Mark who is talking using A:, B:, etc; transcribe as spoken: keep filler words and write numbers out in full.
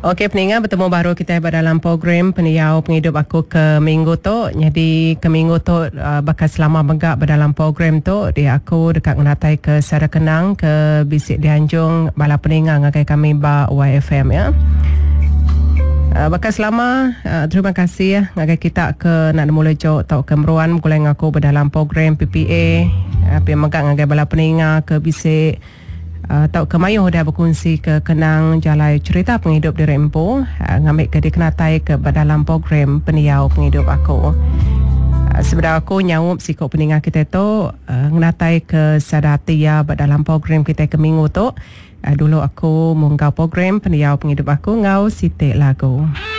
A: Okey peningan, bertemu baru kita dalam program Peniau Penghidup Aku ke minggu tu. Jadi ke minggu tu uh, bakal selama megak dalam program tu di aku dekat ngenatai ke Sara Kenang ke Bisik Dianjung bala peningan ngagai kami ba Y F M ya. Uh, bakal selama uh, terima kasih ya ngagai kita ke nak mula jauh tau kemeruan mulai ngaku dalam program P P A uh, pi megak ngagai bala peningan ke Bisik Uh, tau kemayu dah berkongsi ke kenang jalai cerita penghidup di Rempo uh, ngambil ke dikenatai ke dalam program Peniau Penghidup Aku. Uh, sebenarnya aku nyawup sikap peningan kita tu uh, ngenatai ke sadatia dalam program kita ke minggu tu. Uh, dulu aku munggau program Peniau Penghidup Aku ngau sitik lagu.